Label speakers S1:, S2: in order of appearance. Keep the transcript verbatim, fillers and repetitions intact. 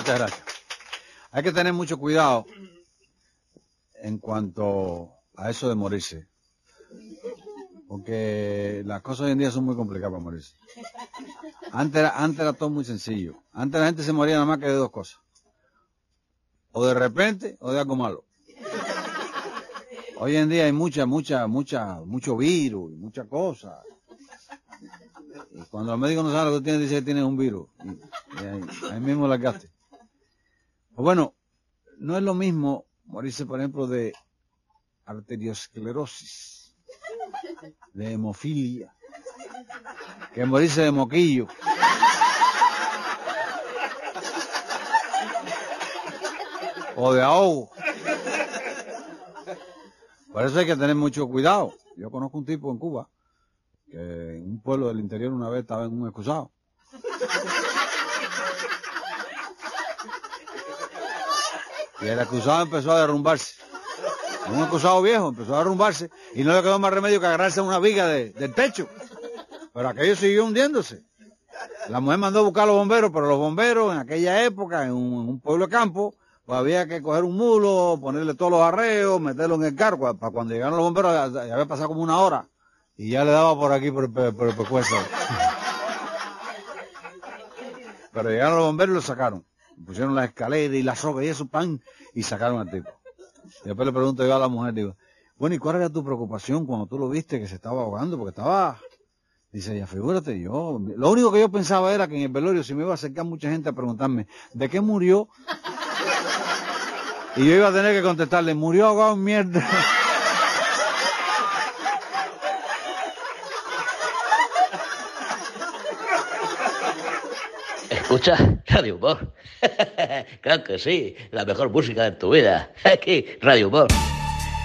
S1: Muchas gracias. Hay que tener mucho cuidado en cuanto a eso de morirse. Porque las cosas hoy en día son muy complicadas para morirse. Antes era, antes era todo muy sencillo. Antes la gente se moría nada más que de dos cosas. O de repente o de algo malo. Hoy en día hay mucha, mucha, mucha, mucho virus y muchas cosas. Y cuando los médicos no saben lo que tú tienes, dicen que tienes un virus. Y, y ahí, ahí mismo la gaste. Pues bueno, no es lo mismo morirse, por ejemplo, de arteriosclerosis, de hemofilia, que morirse de moquillo. O de ahogo. Por eso hay que tener mucho cuidado. Yo conozco un tipo en Cuba, que en un pueblo del interior una vez estaba en un excusado. Y el excusado empezó a derrumbarse. Un excusado viejo empezó a derrumbarse y no le quedó más remedio que agarrarse a una viga de, del techo. Pero aquello siguió hundiéndose. La mujer mandó a buscar a los bomberos, pero los bomberos en aquella época, en un, en un pueblo de campo, pues había que coger un mulo, ponerle todos los arreos, meterlo en el carro. Para cuando llegaron los bomberos ya había pasado como una hora y ya le daba por aquí por, por, por el pescuezo. Pero llegaron los bomberos y lo sacaron. Pusieron las escaleras y la soga y eso, pan, y sacaron al tipo. Y después le pregunto yo a la mujer, digo, bueno, ¿y cuál era tu preocupación cuando tú lo viste que se estaba ahogando? Porque estaba... Dice ella, figúrate, yo... Lo único que yo pensaba era que en el velorio si me iba a acercar mucha gente a preguntarme, ¿de qué murió? Y yo iba a tener que contestarle, murió ahogado en mierda.
S2: Escucha Radio Humor. Claro que sí, la mejor música de tu vida. Aquí, Radio Humor.